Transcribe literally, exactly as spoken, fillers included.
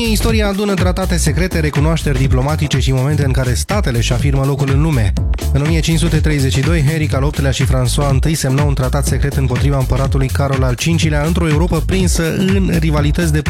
Istoria adună tratate secrete, recunoașteri diplomatice și momente în care statele își afirmă locul în lume. În o mie cinci sute treizeci și doi, Henric al optulea și François I semnau un tratat secret împotriva împăratului Carol al cincilea într-o Europă prinsă în rivalități de